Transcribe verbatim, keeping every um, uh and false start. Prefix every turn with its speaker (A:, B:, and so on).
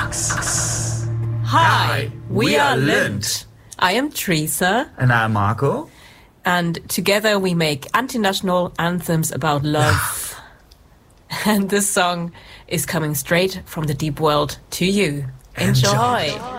A: Hi, we are Lind.
B: I am Teresa.
A: And I'm Marco.
B: And together we make anti-national anthems about love. And this song is coming straight from the deep world to you. Enjoy. Enjoy.